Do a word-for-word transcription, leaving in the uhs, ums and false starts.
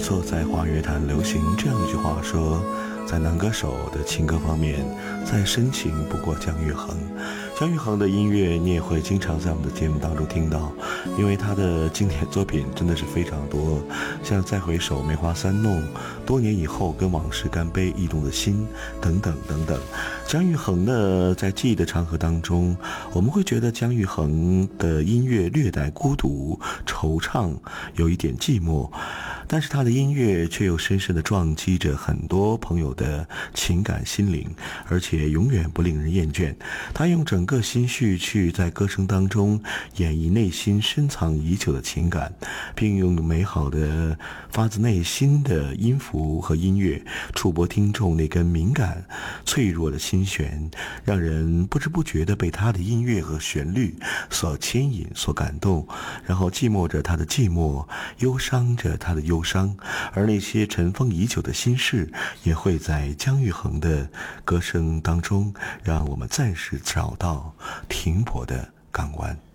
错，在华语乐坛流行这样一句话说，在男歌手的情歌方面，再深情不过姜育恒。姜育恒的音乐你也会经常在我们的节目当中听到，因为他的经典作品真的是非常多，像再回首、梅花三弄、多年以后、跟往事干杯、驿动的心等等等等。姜育恒呢，在记忆的长河当中，我们会觉得姜育恒的音乐略带孤独、惆怅，有一点寂寞，但是他的音乐却又深深地撞击着很多朋友的情感心灵，而且永远不令人厌倦。他用整个心绪去在歌声当中演绎内心深藏已久的情感，并用美好的发自内心的音符和音乐触摸听众那根敏感脆弱的心弦，让人不知不觉地被他的音乐和旋律所牵引、所感动，然后寂寞着他的寂寞，忧伤着他的忧伤，而那些尘封已久的心事也会在姜育恒的歌声当中让我们暂时找到停泊的港湾。